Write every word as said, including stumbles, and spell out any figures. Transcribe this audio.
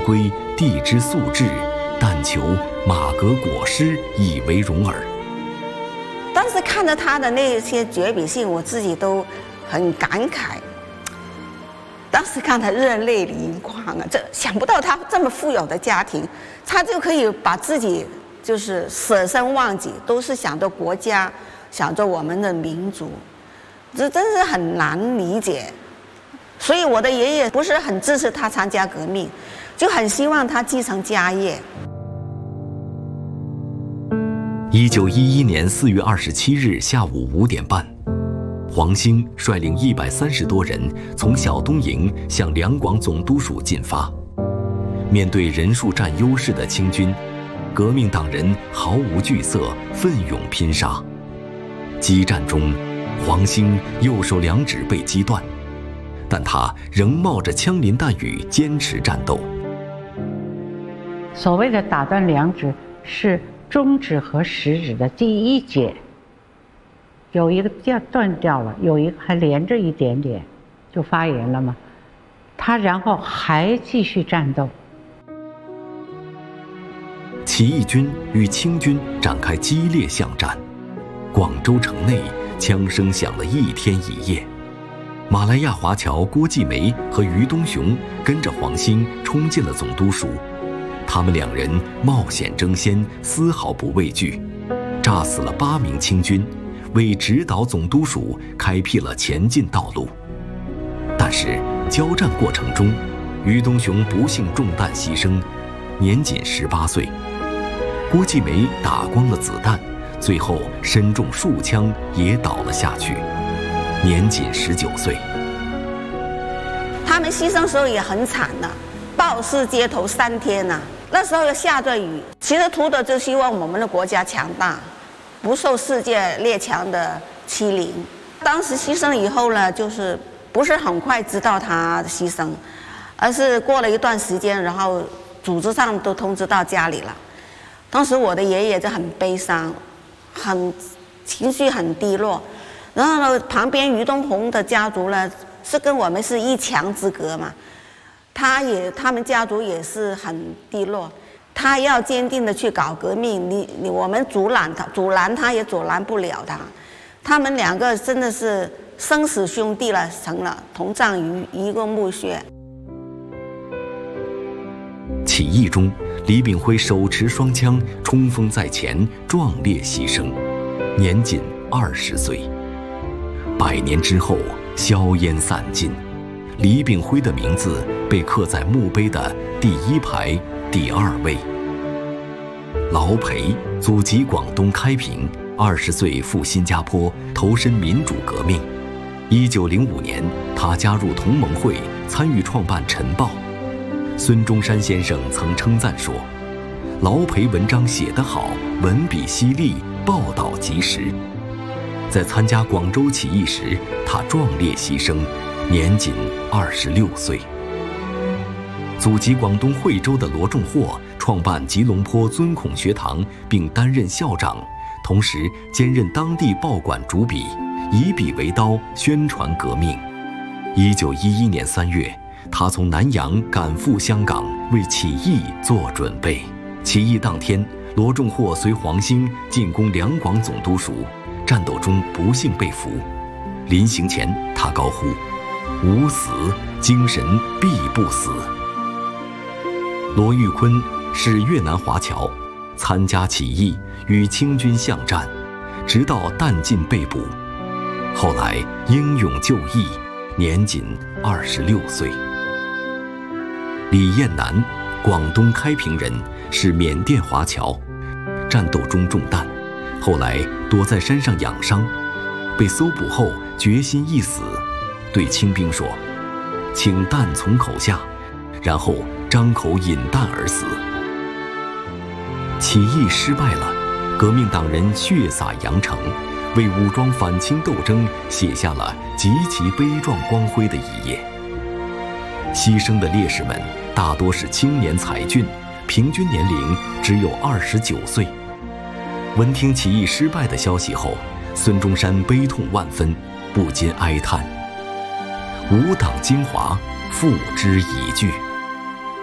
归，地之素质，但求马革裹尸以为荣耳。 当时看着他的那些绝笔信，我自己都很感慨。当时看他热泪盈眶啊！这想不到他这么富有的家庭，他就可以把自己就是舍身忘己，都是想着国家，想着我们的民族，这真是很难理解。所以我的爷爷不是很支持他参加革命，就很希望他继承家业。 一九一一年四月二十七日下午五点半。黄兴率领一百三十多人从小东营向两广总督署进发。面对人数占优势的清军，革命党人毫无惧色，奋勇拼杀。激战中，黄兴右手两指被击断，但他仍冒着枪林弹雨坚持战斗。 所谓的打断两指，是中指和食指的第一节。有一个掉断掉了，有一个还连着一点点，就发炎了嘛。他然后还继续战斗。 起义军与清军展开激烈巷战，广州城内枪声响了一天一夜。马来亚华侨郭继梅和于东雄跟着黄兴冲进了总督署，他们两人冒险争先，丝毫不畏惧，炸死了八名清军，为直捣总督署开辟了前进道路。但是交战过程中，于东雄不幸中弹牺牲，年仅十八岁。郭继梅打光了子弹，最后身中数枪也倒了下去，年仅十九岁。 他们牺牲时候也很惨呐、啊，暴尸街头三天呐、啊，那时候又下着雨，其实图的就希望我们的国家强大，不受世界列强的欺凌。当时牺牲以后呢，就是不是很快知道他的牺牲，而是过了一段时间，然后组织上都通知到家里了。当时我的爷爷就很悲伤，很情绪很低落。然后呢，旁边于东红的家族呢，是跟我们是一墙之隔嘛，他也他们家族也是很低落。他要坚定的去搞革命，你你我们阻拦他，阻拦他也阻拦不了他。他们两个真的是生死兄弟了，成了同葬于一个墓穴。 起义中，李炳辉手持双枪，冲锋在前，壮烈牺牲，年仅二十岁。百年之后，硝烟散尽，李炳辉的名字被刻在墓碑的第一排第二位。劳培，祖籍广东开平，二十岁赴新加坡投身民主革命。一九零五年，他加入同盟会，参与创办《晨报》。孙中山先生曾称赞说：“劳培文章写得好，文笔犀利，报道及时。”在参加广州起义时，他壮烈牺牲，年仅二十六岁。祖籍广东惠州的罗仲霍创办吉隆坡尊孔学堂，并担任校长，同时兼任当地报馆主笔，以笔为刀，宣传革命。一九一一年三月，他从南洋赶赴香港，为起义做准备。起义当天，罗仲霍随黄兴进攻两广总督署，战斗中不幸被俘。临行前，他高呼：“吾死，精神必不死。”罗玉坤是越南华侨，参加起义，与清军巷战，直到弹尽被捕。后来英勇就义，年仅二十六岁。李彦南，广东开平人，是缅甸华侨，战斗中中弹，后来躲在山上养伤，被搜捕后决心一死，对清兵说：“请弹从口下。”然后张口饮弹而死。起义失败了，革命党人血洒羊城，为武装反清斗争写下了极其悲壮光辉的一页。牺牲的烈士们大多是青年才俊，平均年龄只有二十九岁。闻听起义失败的消息后，孙中山悲痛万分，不禁哀叹：“吾党精华，付之一炬。”